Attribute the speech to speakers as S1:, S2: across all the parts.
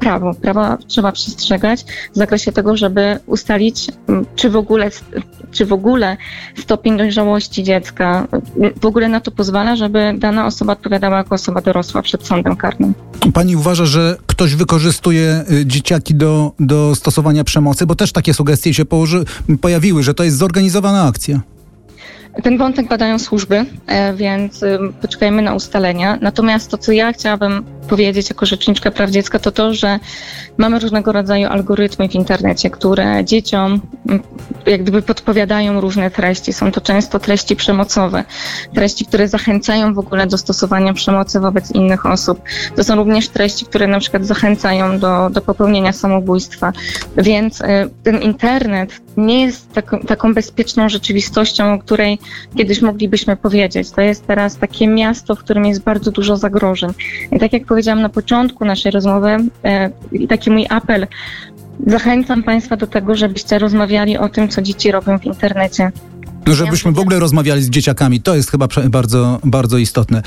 S1: prawo. Prawa trzeba przestrzegać w zakresie tego, żeby ustalić, czy w ogóle stopień dojrzałości dziecka w ogóle na to pozwala, żeby dana osoba odpowiadała jako osoba dorosła przed sądem karnym.
S2: Pani uważa, że ktoś wykorzystuje dzieciaki do stosowania przemocy? Bo też takie sugestie się pojawiły, że to jest zorganizowana akcja.
S1: Ten wątek badają służby, więc poczekajmy na ustalenia. Natomiast to, co ja chciałabym powiedzieć jako rzeczniczka praw dziecka, to to, że mamy różnego rodzaju algorytmy w internecie, które dzieciom jak gdyby podpowiadają różne treści. Są to często treści przemocowe, treści, które zachęcają w ogóle do stosowania przemocy wobec innych osób. To są również treści, które na przykład zachęcają do popełnienia samobójstwa. Więc ten internet nie jest taką bezpieczną rzeczywistością, o której kiedyś moglibyśmy powiedzieć. To jest teraz takie miasto, w którym jest bardzo dużo zagrożeń. I tak jak powiedziałam na początku naszej rozmowy, taki mój apel, zachęcam Państwa do tego, żebyście rozmawiali o tym, co dzieci robią w internecie.
S2: No, żebyśmy w ogóle rozmawiali z dzieciakami. To jest chyba bardzo, bardzo istotne.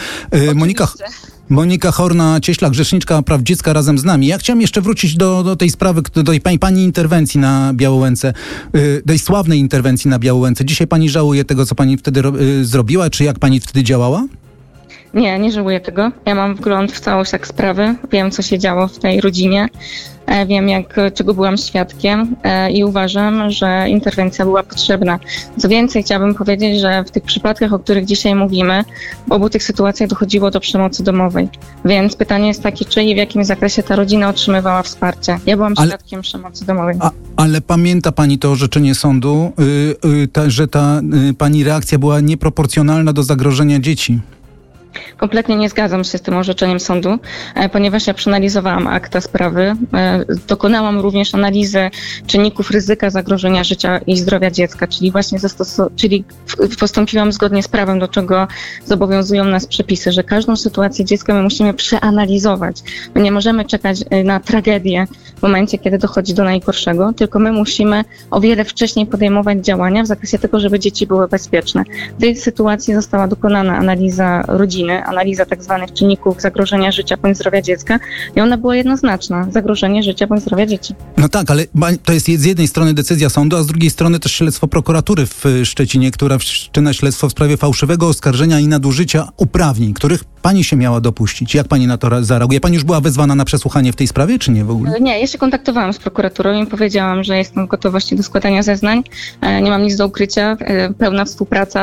S2: Monika Horna-Cieślak, rzeczniczka praw dziecka razem z nami. Ja chciałem jeszcze wrócić do tej sprawy, do pani interwencji na Białołęce, tej sławnej interwencji na Białołęce. Dzisiaj pani żałuje tego, co pani wtedy zrobiła, czy jak pani wtedy działała?
S1: Nie żałuję tego. Ja mam wgląd w całość sprawy. Wiem, co się działo w tej rodzinie. Wiem, czego byłam świadkiem i uważam, że interwencja była potrzebna. Co więcej, chciałabym powiedzieć, że w tych przypadkach, o których dzisiaj mówimy, w obu tych sytuacjach dochodziło do przemocy domowej. Więc pytanie jest takie, czy i w jakim zakresie ta rodzina otrzymywała wsparcie. Ja byłam świadkiem przemocy domowej.
S2: Ale pamięta pani to orzeczenie sądu, że ta pani reakcja była nieproporcjonalna do zagrożenia dzieci?
S1: Kompletnie nie zgadzam się z tym orzeczeniem sądu, ponieważ ja przeanalizowałam akta sprawy, dokonałam również analizy czynników ryzyka zagrożenia życia i zdrowia dziecka, czyli właśnie postąpiłam zgodnie z prawem, do czego zobowiązują nas przepisy, że każdą sytuację dziecka my musimy przeanalizować. My nie możemy czekać na tragedię w momencie, kiedy dochodzi do najgorszego, tylko my musimy o wiele wcześniej podejmować działania w zakresie tego, żeby dzieci były bezpieczne. W tej sytuacji została dokonana analiza rodziny, analiza tak zwanych czynników zagrożenia życia bądź zdrowia dziecka i ona była jednoznaczna. Zagrożenie życia bądź zdrowia dzieci.
S2: No tak, ale to jest z jednej strony decyzja sądu, a z drugiej strony też śledztwo prokuratury w Szczecinie, która wszczyna śledztwo w sprawie fałszywego oskarżenia i nadużycia uprawnień, których pani się miała dopuścić. Jak pani na to zareaguje? Pani już była wezwana na przesłuchanie w tej sprawie, czy nie w ogóle?
S1: Nie, ja się kontaktowałam z prokuraturą i powiedziałam, że jestem w gotowości do składania zeznań. Nie mam nic do ukrycia, pełna współpraca,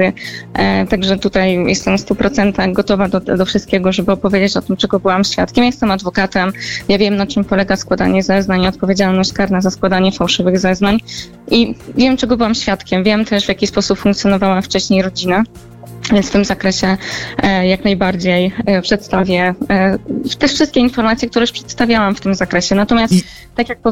S1: także tutaj jestem 100% gotowa do wszystkiego, żeby opowiedzieć o tym, czego byłam świadkiem. Jestem adwokatem, ja wiem, na czym polega składanie zeznań, odpowiedzialność karna za składanie fałszywych zeznań i wiem, czego byłam świadkiem. Wiem też, w jaki sposób funkcjonowała wcześniej rodzina. Więc w tym zakresie jak najbardziej przedstawię też wszystkie informacje, które już przedstawiałam w tym zakresie. Natomiast tak jak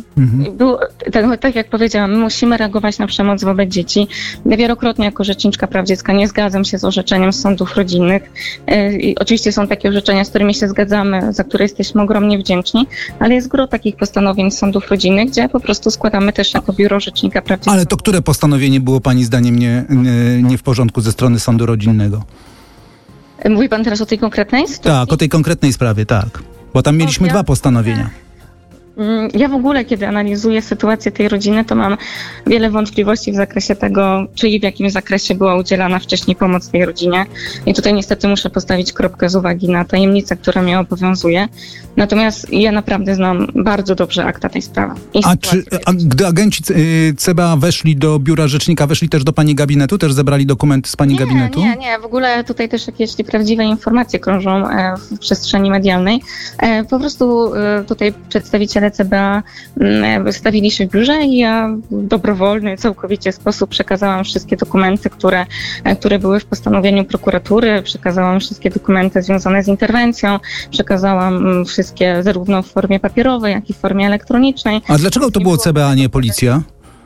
S1: powiedziałam, my musimy reagować na przemoc wobec dzieci. Ja wielokrotnie jako rzeczniczka praw dziecka nie zgadzam się z orzeczeniem sądów rodzinnych. I oczywiście są takie orzeczenia, z którymi się zgadzamy, za które jesteśmy ogromnie wdzięczni, ale jest gro takich postanowień sądów rodzinnych, gdzie po prostu składamy też jako biuro rzecznika praw dziecka.
S2: Ale to które postanowienie było pani zdaniem nie w porządku ze strony sądu rodzinnego?
S1: Mówi pan teraz o tej konkretnej sytuacji?
S2: Tak, o tej konkretnej sprawie, tak. Bo tam mieliśmy dwa postanowienia.
S1: Ja w ogóle, kiedy analizuję sytuację tej rodziny, to mam wiele wątpliwości w zakresie tego, czy i w jakim zakresie była udzielana wcześniej pomoc tej rodzinie. I tutaj niestety muszę postawić kropkę z uwagi na tajemnicę, która mnie obowiązuje. Natomiast ja naprawdę znam bardzo dobrze akta tej sprawy.
S2: A gdy agenci CBA weszli do biura rzecznika, weszli też do pani gabinetu? Też zebrali dokumenty z pani gabinetu?
S1: Nie. W ogóle tutaj też jakieś nieprawdziwe informacje krążą w przestrzeni medialnej. Po prostu tutaj przedstawiciele CBA wystawili się w biurze i ja w dobrowolny, całkowicie sposób przekazałam wszystkie dokumenty, które były w postanowieniu prokuratury, przekazałam wszystkie dokumenty związane z interwencją, przekazałam wszystkie zarówno w formie papierowej, jak i w formie elektronicznej.
S2: A dlaczego to było CBA, a nie policja?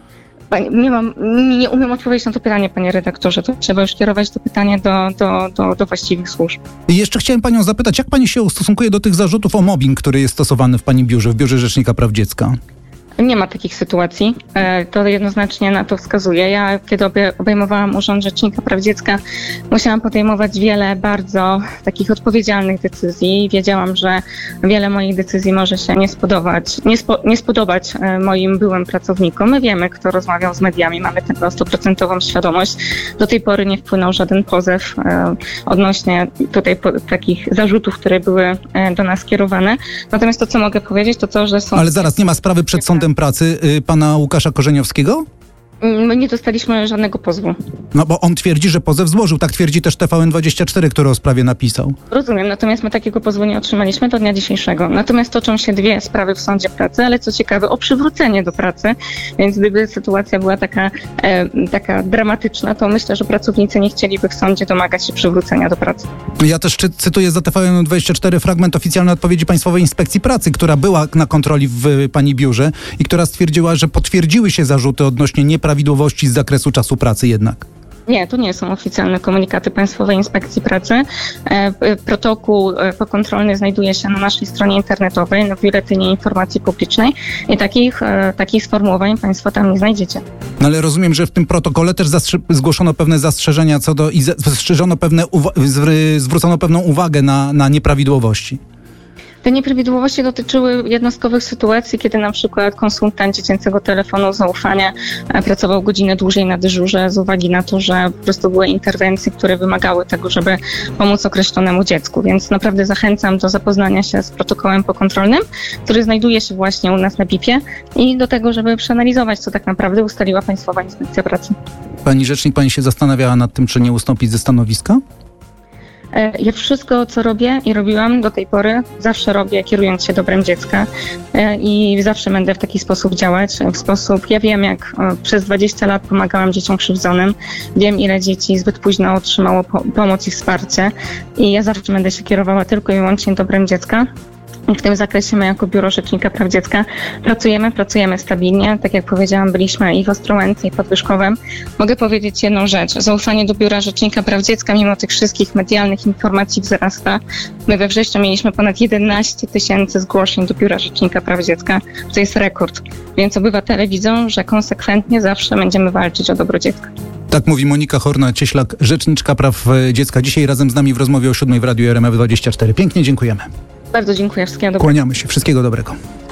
S1: Nie umiem odpowiedzieć na to pytanie, panie redaktorze. To trzeba już kierować to pytanie do właściwych służb.
S2: I jeszcze chciałem panią zapytać, jak pani się ustosunkuje do tych zarzutów o mobbing, który jest stosowany w pani biurze, w biurze Rzecznika Praw Dziecka?
S1: Nie ma takich sytuacji. To jednoznacznie na to wskazuje. Ja, kiedy obejmowałam Urząd Rzecznika Praw Dziecka, musiałam podejmować wiele bardzo takich odpowiedzialnych decyzji. Wiedziałam, że wiele moich decyzji może się nie spodobać moim byłym pracownikom. My wiemy, kto rozmawiał z mediami, mamy tego 100% świadomość. Do tej pory nie wpłynął żaden pozew odnośnie tutaj takich zarzutów, które były do nas kierowane. Natomiast to, co mogę powiedzieć, to to, że są...
S2: Ale zaraz, nie ma sprawy przed Sądem Pracy pana Łukasza Korzeniowskiego?
S1: My nie dostaliśmy żadnego pozwu.
S2: No bo on twierdzi, że pozew złożył. Tak twierdzi też TVN24, który o sprawie napisał.
S1: Rozumiem, natomiast my takiego pozwu nie otrzymaliśmy do dnia dzisiejszego. Natomiast toczą się 2 sprawy w Sądzie Pracy, ale co ciekawe, o przywrócenie do pracy. Więc gdyby sytuacja była taka dramatyczna, to myślę, że pracownicy nie chcieliby w sądzie domagać się przywrócenia do pracy.
S2: Ja też cytuję za TVN24 fragment oficjalnej odpowiedzi Państwowej Inspekcji Pracy, która była na kontroli w pani biurze i która stwierdziła, że potwierdziły się zarzuty odnośnie nieprawidłowości z zakresu czasu pracy jednak.
S1: Nie, to nie są oficjalne komunikaty Państwowej Inspekcji Pracy. Protokół pokontrolny znajduje się na naszej stronie internetowej, w Biuletynie Informacji Publicznej i takich sformułowań Państwo tam nie znajdziecie.
S2: No ale rozumiem, że w tym protokole też zgłoszono pewne zastrzeżenia i zwrócono pewną uwagę na nieprawidłowości.
S1: Te nieprawidłowości dotyczyły jednostkowych sytuacji, kiedy na przykład konsultant dziecięcego telefonu zaufania pracował godzinę dłużej na dyżurze z uwagi na to, że po prostu były interwencje, które wymagały tego, żeby pomóc określonemu dziecku. Więc naprawdę zachęcam do zapoznania się z protokołem pokontrolnym, który znajduje się właśnie u nas na BIP-ie i do tego, żeby przeanalizować, co tak naprawdę ustaliła Państwowa Inspekcja Pracy.
S2: Pani rzecznik, pani się zastanawiała nad tym, czy nie ustąpić ze stanowiska?
S1: Ja wszystko, co robię i robiłam do tej pory, zawsze robię kierując się dobrem dziecka i zawsze będę w taki sposób działać. Ja wiem, jak przez 20 lat pomagałam dzieciom krzywdzonym, wiem, ile dzieci zbyt późno otrzymało pomoc i wsparcie i ja zawsze będę się kierowała tylko i wyłącznie dobrem dziecka. W tym zakresie my jako Biuro Rzecznika Praw Dziecka pracujemy stabilnie. Tak jak powiedziałam, byliśmy i w Ostrołęce, i pod Wyszkowem. Mogę powiedzieć jedną rzecz. Zaufanie do Biura Rzecznika Praw Dziecka mimo tych wszystkich medialnych informacji wzrasta. My we wrześniu mieliśmy ponad 11 000 zgłoszeń do Biura Rzecznika Praw Dziecka. To jest rekord. Więc obywatele widzą, że konsekwentnie zawsze będziemy walczyć o dobro dziecka.
S2: Tak mówi Monika Horna-Cieślak, Rzeczniczka Praw Dziecka. Dzisiaj razem z nami w rozmowie o 7 w Radiu RMF24. Pięknie dziękujemy.
S1: Bardzo dziękuję. Wszystkiego dobrego.
S2: Kłaniamy się. Wszystkiego dobrego.